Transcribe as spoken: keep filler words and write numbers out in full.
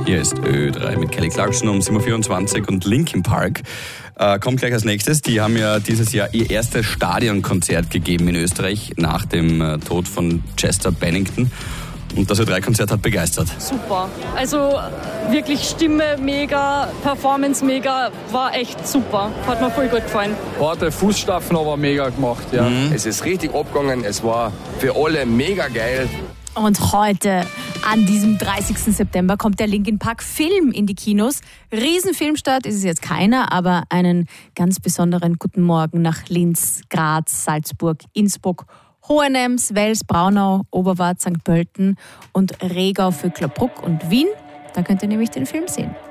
Hier ist Ö drei mit Kelly Clarkson um sieben Uhr vierundzwanzig und Linkin Park äh, kommt gleich als nächstes. Die haben ja dieses Jahr ihr erstes Stadionkonzert gegeben in Österreich nach dem äh, Tod von Chester Bennington. Und das Ö drei Konzert hat begeistert. Super. Also wirklich Stimme mega, Performance mega, war echt super. Hat mir voll gut gefallen. Harte Fußstapfen, aber mega gemacht, ja. Mhm. Es ist richtig abgegangen, es war für alle mega geil. Und heute, an diesem dreißigsten September, kommt der Linkin Park Film in die Kinos. Riesenfilmstart ist es jetzt keiner, aber einen ganz besonderen guten Morgen nach Linz, Graz, Salzburg, Innsbruck, Hohenems, Wels, Braunau, Oberwart, Sankt Pölten und Regau für Klappbruck und Wien. Da könnt ihr nämlich den Film sehen.